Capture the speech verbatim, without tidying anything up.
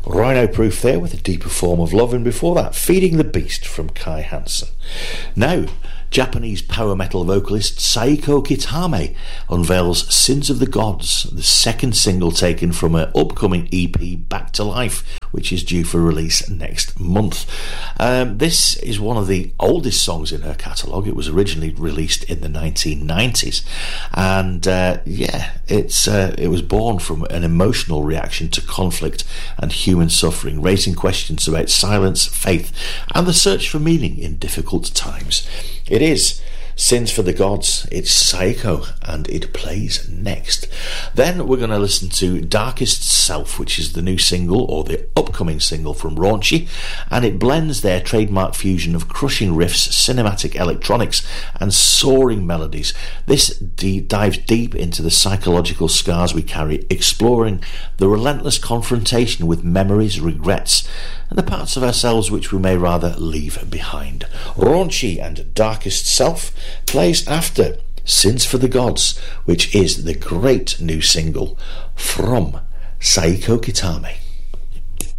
Rhino Proof there with A Deeper Form of Love, and before that, Feeding the Beast from Kai Hansen. Now, Japanese power metal vocalist Saiko Kitame unveils Sins of the Gods, the second single taken from her upcoming E P Back to Life, which is due for release next month. Um, this is one of the oldest songs in her catalogue. It was originally released in the nineteen nineties, and uh, yeah, it's uh, it was born from an emotional reaction to conflict and human suffering, raising questions about silence, faith, and the search for meaning in difficult times. It is Sins for the Gods. It's Saiko, and it plays next. Then we're going to listen to Darkest Self, which is the new single, or the upcoming single from Raunchy, and it blends their trademark fusion of crushing riffs, cinematic electronics, and soaring melodies. This d- dives deep into the psychological scars we carry, exploring the relentless confrontation with memories, regrets, and the parts of ourselves which we may rather leave behind. Raunchy and Darkest Self plays after Sins for the Gods, which is the great new single from Saiko Kitame.